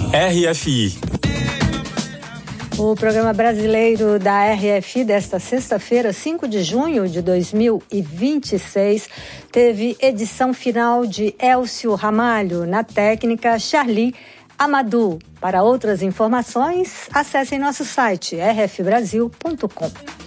RFI. O programa brasileiro da RFI desta sexta-feira, 5 de junho de 2026, teve edição final de Elcio Ramalho, na técnica Charlie Amadou. Para outras informações, acessem nosso site rfbrasil.com.